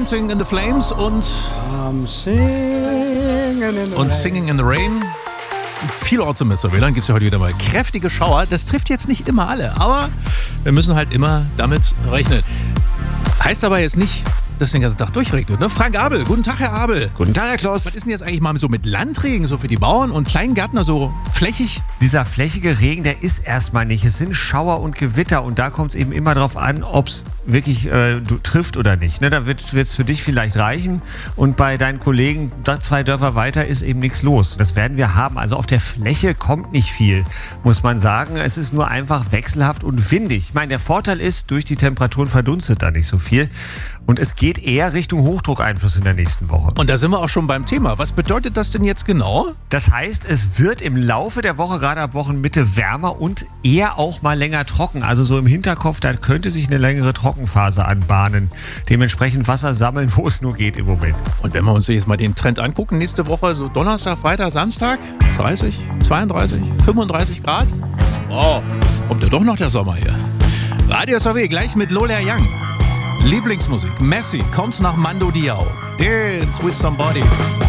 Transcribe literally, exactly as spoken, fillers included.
Dancing in the Flames und, I'm singing in the und Singing in the Rain. Vielorts im Westerwäldern gibt es ja heute wieder mal kräftige Schauer. Das trifft jetzt nicht immer alle, aber wir müssen halt immer damit rechnen. Heißt aber jetzt nicht, dass den ganzen Tag durchregnet, ne? Frank Abel, guten Tag, Herr Abel. Guten Tag, Herr Kloss. Was ist denn jetzt eigentlich mal so mit Landregen, so für die Bauern und Kleingärtner, so flächig? Dieser flächige Regen, der ist erstmal nicht. Es sind Schauer und Gewitter und da kommt es eben immer drauf an, ob es wirklich äh, trifft oder nicht. Ne? Da wird es für dich vielleicht reichen und bei deinen Kollegen zwei Dörfer weiter ist eben nichts los. Das werden wir haben. Also auf der Fläche kommt nicht viel, muss man sagen. Es ist nur einfach wechselhaft und windig. Ich meine, der Vorteil ist, durch die Temperaturen verdunstet da nicht so viel. Und es geht eher Richtung Hochdruckeinfluss in der nächsten Woche. Und da sind wir auch schon beim Thema. Was bedeutet das denn jetzt genau? Das heißt, es wird im Laufe der Woche, gerade ab Wochenmitte, wärmer und eher auch mal länger trocken. Also so im Hinterkopf, da könnte sich eine längere Trockenphase anbahnen. Dementsprechend Wasser sammeln, wo es nur geht im Moment. Und wenn wir uns jetzt mal den Trend angucken, nächste Woche so Donnerstag, Freitag, Samstag, dreißig, zweiunddreißig, fünfunddreißig Grad. Wow, kommt ja doch noch der Sommer hier. Radio S A W gleich mit Lola Young. Lieblingsmusik, Messi kommt nach Mando Diao. Dance with somebody.